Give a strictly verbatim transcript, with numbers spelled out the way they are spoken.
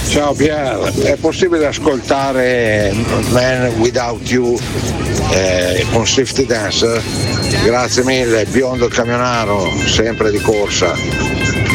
Ciao Pier, è possibile ascoltare Man Without You eh, con Safety Dancer? Grazie mille, biondo camionaro, sempre di corsa.